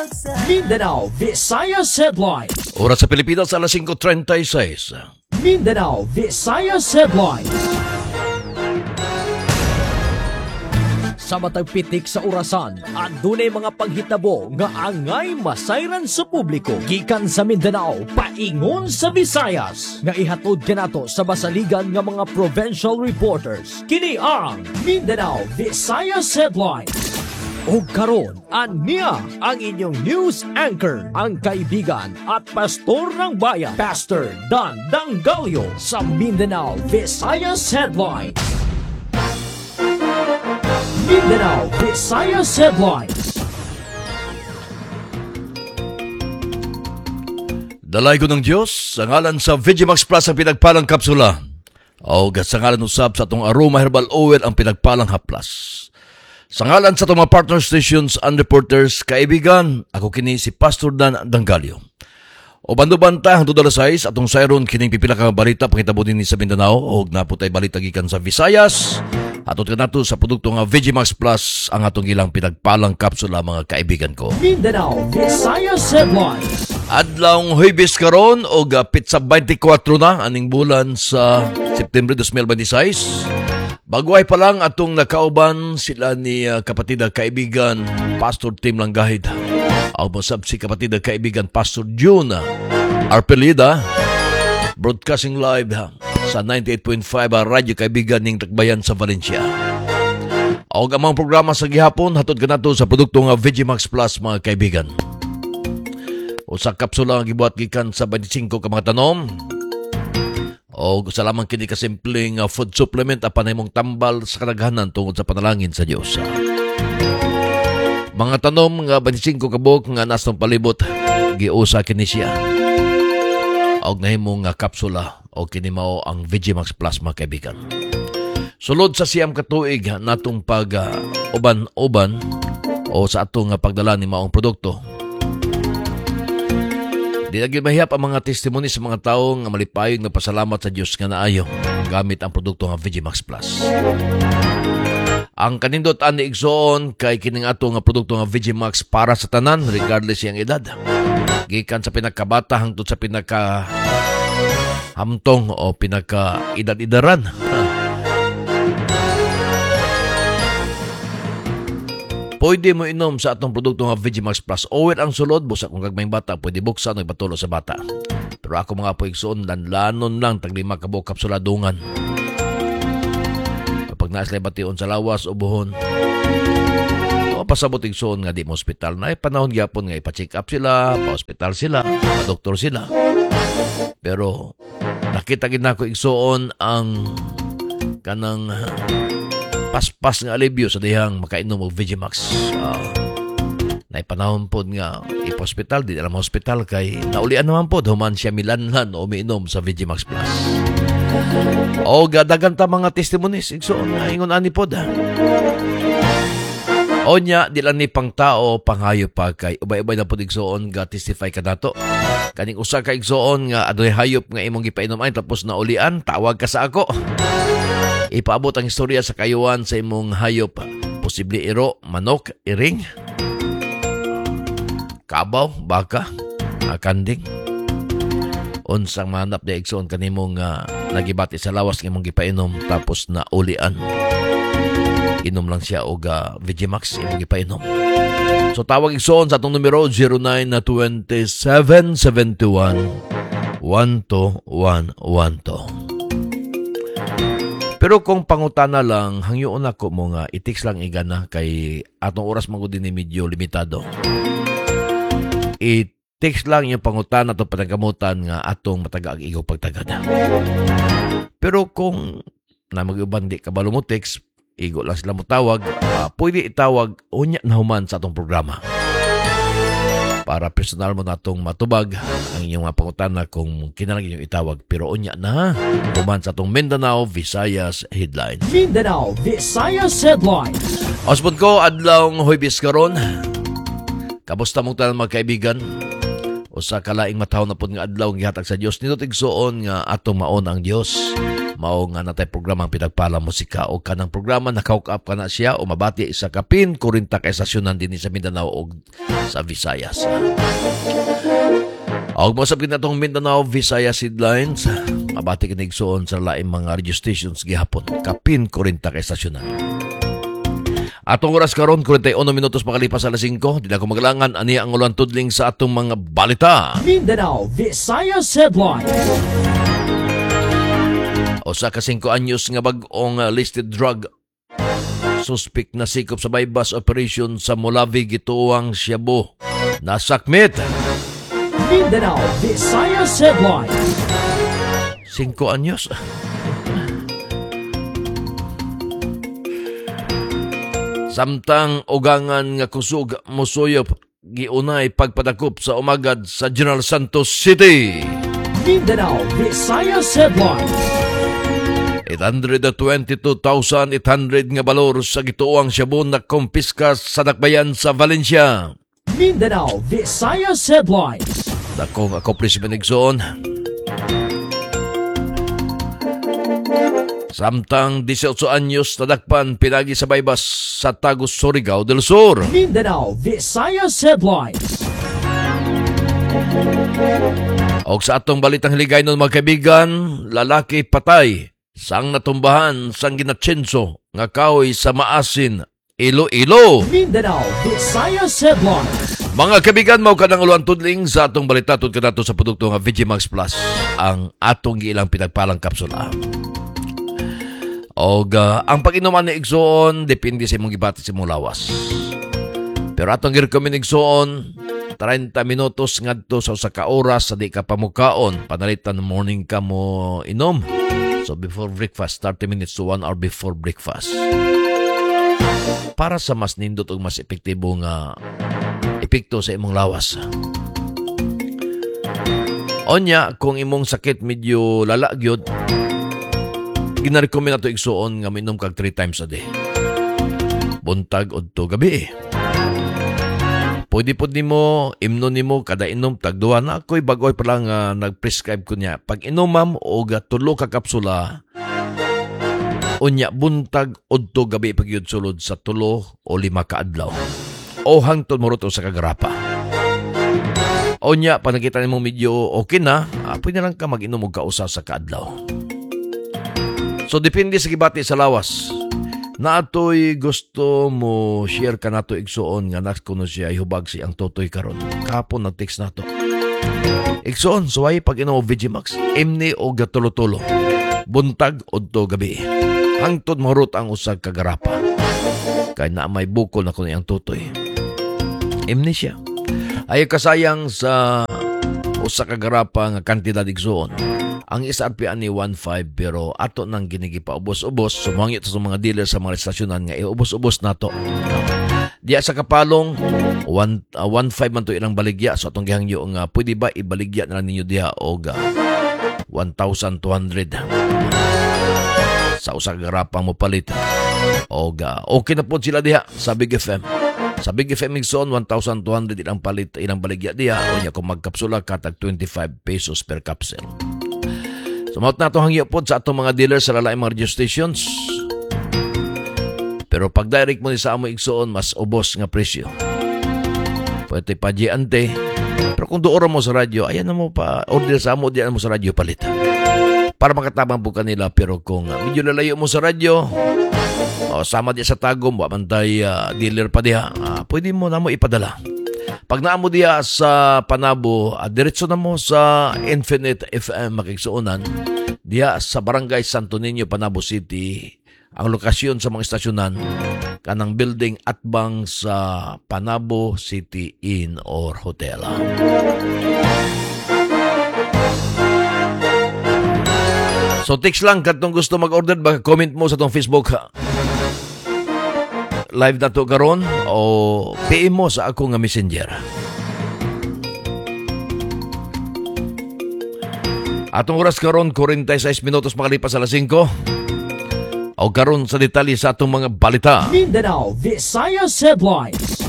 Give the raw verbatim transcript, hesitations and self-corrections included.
Mindanao Visayas Headlines. Oras sa Pilipinas, alas singko treinta y seis. Mindanao Visayas Headlines. Sa matag pitik sa orasan, andunay mga paghitabo nga angay masayran sa publiko. Gikan sa Mindanao, paingon sa Visayas. Nga ihatod kanato sa basaligan nga mga provincial reporters. Kini ang Mindanao Visayas Headlines. O karon, aniya ang inyong news anchor, ang kaibigan at pastor ng bayan, Pastor Dan Dangalio sa Mindanao Visayas Headlines. Mindanao Visayas Headlines. Dalay ko ng Diyos, sa ngalan sa Vigimax Plus ang pinagpalang kapsula. O sa ngalan usab sa itong Aroma Herbal Oil ang pinagpalang haplas. Sa ngalan sa itong mga partner stations and reporters, kaibigan, ako kini si Pastor Dan Dangalio. O bandubanta hangtod alas sais atong sayron kining pipila ka balita pangitabo dinhi sa Mindanao og naputay balita gikan sa Visayas. Atot kanato sa produkto nga Vigimax Plus ang atong ilang pinagpalang kapsula mga kaibigan ko. Mindanao Visayas Headlines. Adlawng Huwebes karon og pitsa twenty-four na aning bulan sa September twenty twenty-six. Baguay pa lang atong nakauban sila ni uh, kapatid kaibigan Pastor Tim Langgahid. Ang masab si kapatid kaibigan Pastor June Arpelida, broadcasting live ha, sa ninety-eight point five uh, radyo kaibigan ning Tagbayan sa Valencia. O amang programa sa gihapon hatod kanato sa produkto nga Vigimax Plus mga kaibigan. O sa kapsula nga gibuhat gikan sa twenty-five ka mga tanom. O sa lamang kini kasimpleng uh, food supplement apan imong tambal sa kadaghanan tungod sa panalangin sa Dios. Mga tanom nga twenty-five kabuk nga nasong palibot giusa kini siya. Og nahimong nga kapsula o kini mao ang Vigimax Plus mga kaibigan. Sulod sa siyam ka tuig natong pag uh, uban-uban o sa atong uh, pagdala ni maong produkto. Di lagi mahiyap ang mga testimony sa mga tao nga malipayong na pasalamat sa Diyos nga naayo gamit ang produkto nga Vigimax Plus. Ang kanindot ani igsoon kay kining ato nga produkto nga Vigimax para sa tanan regardless iyang edad. Gikan sa pinakabata hangtod sa pinaka hamtong o pinaka edad-idaran. Pwede mo inom sa atong produkto nga Vigimax Plus. Oil ang sulod, busa kung kagmayng bata, pwede buksan o ipatulo sa bata. Pero ako mga po igsoon, lanlanon lang, taglima ka buok kapsuladungan. Kapag naaslay bation sa lawas o buhon, o pasabot igsoon nga di mo hospital na, ay panahon gyapon nga ipa-check up sila, pa-hospital sila, pa-doktor sila. Pero nakita gid nako igsoon ang kanang paspas nga alibyo sa dihang makainom og Vigimax. Uh, Naipanahon po nga ipa-hospital, di alam hospital kay naulian naman po, human siya milanlan o umiinom sa Vigimax Plus. O gadagan ta mga testimonies, igsoon nga ingon ani po da. O nya, di lang ni pang tao, panghayo pa kay ubay-ubay na po igsoon ga testify ka dato. Kaning usa ka igsoon nga adoy hayop nga imong gipainom ay tapos naulian, tawag ka sa ako. Ipaabot ang istorya sa kayuan sa imong hayop. Posible iro, manok, iring, kabaw, baka, kanding. Unsang manap na igsoon kanimong uh, nagibati sa lawas ng imong gipainom tapos na ulian. Inom lang siya og uh, Vigimax imong gipainom. So tawag igsoon sa atong numero zero nine two seven seven one one two one one two. Pero kung pangutana lang, hangyoon ako mo nga, itiks lang igana kay atong oras magudi ni medyo limitado. I-text lang yung pangutana at patagamutan nga atong mataga ang igaw pagtagada. Pero kung na mag-uban di kabalo mo text, igo lang sila mo tawag, uh, pwede itawag unya na human sa atong programa. Para personal mo natong matubag ang inyong mga pangutana kung kinalang inyong itawag. Pero unya na, human sa atong Mindanao Visayas Headlines. Mindanao Visayas Headlines. Osbon ko, adlawng Huwebes karon. Kamusta mong tanan mga kaibigan? usa ka laing mataw na pud nga adlaw gihatag sa Dios nindot igsuon nga atong maon ang Dios. Mao nga natay programang pinagpala musika o kanang programa naka-hook up kana siya o mabati isa ka pin kurinta ka estasyonan dinhi sa Mindanao ug sa Visayas. Og mo sabgin natong Mindanao Visayas Headlines, mabati kini igsuon sa laing mga radio stations gihapon kapin kurinta ka estasyonan. Atong oras karon forty one minutos makalipas alas singko. Di na ko magalangan ani ang ulan tudling sa atong mga balita. Mindanao Visayas Headlines. Usa ka singko anyos nga bag-ong uh, listed drug suspect na sikop sa bypass operation sa Molavi gituwang Shabu nasakmit. Mindanao Visayas Headlines. Singko anyos. Samtang ugangan nga kusog musuyop giunay pagpadakop sa umagad sa General Santos City. Mindanao Visayas Headlines. eight hundred twenty-two thousand eight hundred nga balor sa gituoang Shabu na kumpiska sa dakbayan sa Valencia. Mindanao Visayas Headlines. Dakong accomplishment igsoon. Samtang eighteen anyos tadakpan pinagi sa baybas sa Tagus, Surigao del Sur. Mindanao Visayas Headlines. Og sa atong balitang hiligay nun mga kaibigan, lalaki patay sang natumbahan sang ginatsenso nga kahoy sa Maasin, Iloilo. Mindanao Visayas Headlines. Mga kaibigan, mao kanang uluan tudling sa atong balita tud kanato sa produkto nga Vigimax Plus, ang atong giilang pinagpalang kapsula. Og uh, ang pag-inuman ni igsoon depende sa imong gibati sa imong lawas. Pero atong gi-recommend igsoon thirty minutos ngadto sa usa ka oras sa di ka pamukaon panalitan morning ka mo inom. So before breakfast, thirty minutes to one hour before breakfast. Para sa mas nindot ug mas epektibo nga epekto sa imong lawas. Onya kung imong sakit medyo lala gyud, gina-recommend nato igsuon nga minom kag three times a day. Buntag udto gabi. Pwede po nimo imnon nimo kada inom tag duha na ako'y bagoy pa lang uh, nag-prescribe ko niya. Pag inumam og tulo ka kapsula, unya buntag udto gabi pagyud sulod sa tulo o lima ka adlaw. O hangtod mo roto sa kagarapa. Unya pa nakita nimo medyo okay na, uh, pwede lang ka mag-inom og kausa sa kaadlaw. So, depende sa gibati sa lawas. Na ato'y gusto mo share ka nato igsuon nga nak kuno siya ihubag si ang totoy karon. Kapon nag-text nato. Igsuon, suway pag inom Vigimax, imni o gatulo-tulo. Buntag o to gabi. Hangtod mahurot ang usag kagarapa. Kaya na may bukol na kuno ang totoy. Imni siya. Ay kasayang sa usa kagarapa nga kantidad igsuon. Ang S R P ani one point five pero ato nang ginigipa ubos-ubos sumangit sa mga dealer sa mga estasyonan nga iubos-ubos nato. Diya sa kapalong one point five man to ilang baligya so atong gihangyo nga pwede ba ibaligya na lang ninyo diha og uh, one thousand two hundred sa usa ka garapang mo palit. Og uh, okay na po sila diha sa Big F M. Sa Big F M Mixon, one thousand two hundred ilang palit ilang baligya diha o nya kung magkapsula katag twenty-five pesos per capsule. Sumot na ito hangyo po sa atong mga dealers sa lalaing mga radio stations. Pero pag direct mo ni sa amo igsuon, mas ubos nga presyo. Pwede pa di ante. Pero kung doon mo sa radyo, ayan na mo pa, order sa amo, diyan mo sa radyo palit. Para makatabang po kanila. Pero kung uh, medyo lalayo mo sa radyo, o sama di sa tagom, wamantay uh, dealer pa diha, uh, pwede mo na mo ipadala. Pag naamo diya sa Panabo, uh, diretso na mo sa Infinite F M makiksuunan. Diya sa Barangay Santo Niño, Panabo City. Ang lokasyon sa mga istasyonan, kanang building atbang sa Panabo City Inn or Hotel. So text lang katong gusto mag-order, baka comment mo sa tong Facebook live na to karon o P M mo sa ako nga messenger. Atong oras karon forty-six minutos makalipas alas singko. O karon sa detalye sa atong mga balita. Mindanao Visayas Headlines.